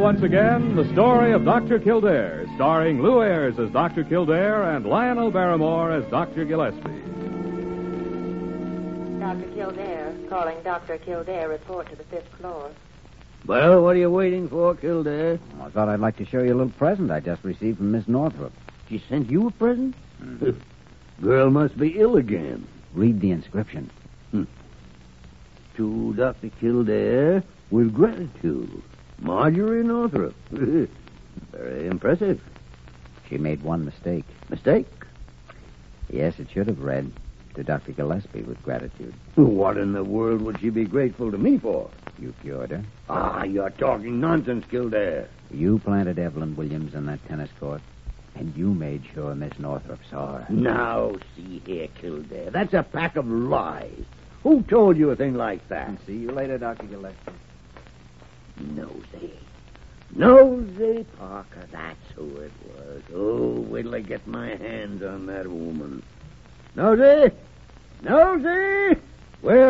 once again, the story of Dr. Kildare, starring Lou Ayres as Dr. Kildare and Lionel Barrymore as Dr. Gillespie. Dr. Kildare, calling Dr. Kildare, report to the 5th floor. Well, what are you waiting for, Kildare? I thought I'd like to show you a little present I just received from Miss Northrop. She sent you a present? Girl must be ill again. Read the inscription. To Dr. Kildare, with gratitude, Marjorie Northrop. Very impressive. She made one mistake. Mistake? Yes, it should have read, to Dr. Gillespie, with gratitude. What in the world would she be grateful to me for? You cured her. Ah, you're talking nonsense, Kildare. You planted Evelyn Williams in that tennis court, and you made sure Miss Northrop saw her. Now, see here, Kildare. That's a pack of lies. Who told you a thing like that? See you later, Dr. Gillespie. Nosy Parker, that's who it was. Oh, wait till I get my hands on that woman. Nosy! Where